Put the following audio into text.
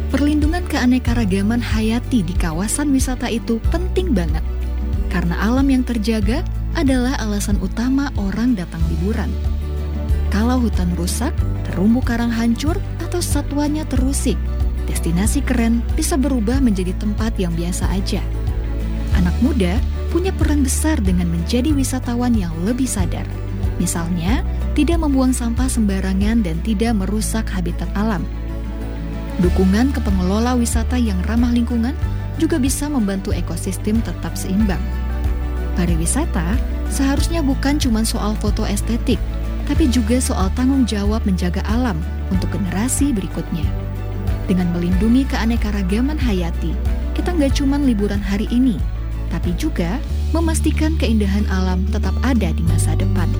Perlindungan keanekaragaman hayati di kawasan wisata itu penting banget. Karena alam yang terjaga adalah alasan utama orang datang liburan. Kalau hutan rusak, terumbu karang hancur, atau satwanya terusik, destinasi keren bisa berubah menjadi tempat yang biasa aja. Anak muda punya peran besar dengan menjadi wisatawan yang lebih sadar. Misalnya, tidak membuang sampah sembarangan dan tidak merusak habitat alam. Dukungan ke pengelola wisata yang ramah lingkungan juga bisa membantu ekosistem tetap seimbang. Pariwisata seharusnya bukan cuma soal foto estetik, tapi juga soal tanggung jawab menjaga alam untuk generasi berikutnya. Dengan melindungi keanekaragaman hayati, kita nggak cuma liburan hari ini, tapi juga memastikan keindahan alam tetap ada di masa depan.